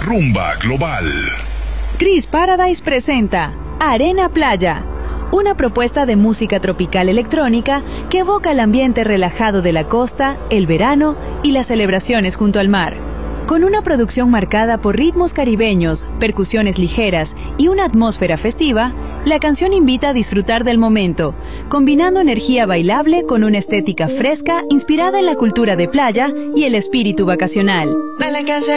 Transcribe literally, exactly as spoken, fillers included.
Rumba Global. Cris Paradise presenta Arena Playa, una propuesta de música tropical electrónica que evoca el ambiente relajado de la costa, el verano y las celebraciones junto al mar. Con una producción marcada por ritmos caribeños, percusiones ligeras y una atmósfera festiva, la canción invita a disfrutar del momento, combinando energía bailable con una estética fresca inspirada en la cultura de playa y el espíritu vacacional.